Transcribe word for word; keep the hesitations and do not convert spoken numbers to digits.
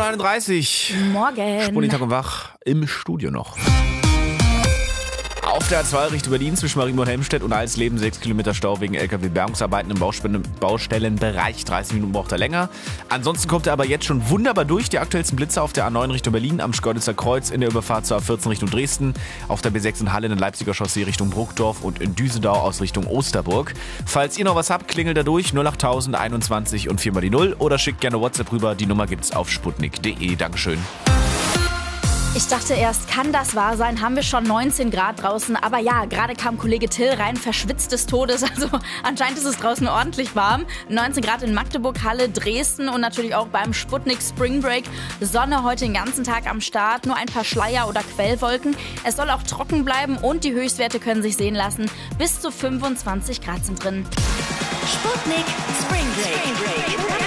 Uhr einunddreißig. Morgen. Spurtag und wach im Studio noch. Auf der A zwei Richtung Berlin zwischen Marienburg und Helmstedt und Alsleben sechs Kilometer Stau wegen L K W-Bergungsarbeiten im Baustellen- Baustellenbereich. dreißig Minuten braucht er länger. Ansonsten kommt er aber jetzt schon wunderbar durch. Die aktuellsten Blitze auf der A neun Richtung Berlin, am Schkeuditzer Kreuz, in der Überfahrt zur A vierzehn Richtung Dresden, auf der B sechs in Halle, in der Leipziger Chaussee Richtung Bruckdorf und in Düsseldau aus Richtung Osterburg. Falls ihr noch was habt, klingelt da durch null acht null null einundzwanzig und viermal die null oder schickt gerne WhatsApp rüber. Die Nummer gibt's auf sputnik punkt de. Dankeschön. Ich dachte erst, kann das wahr sein? Haben wir schon neunzehn Grad draußen? Aber ja, gerade kam Kollege Till rein, verschwitzt des Todes. Also anscheinend ist es draußen ordentlich warm. neunzehn Grad in Magdeburg, Halle, Dresden und natürlich auch beim Sputnik Spring Break. Sonne heute den ganzen Tag am Start, nur ein paar Schleier oder Quellwolken. Es soll auch trocken bleiben und die Höchstwerte können sich sehen lassen. Bis zu fünfundzwanzig Grad sind drin. Sputnik Spring Break.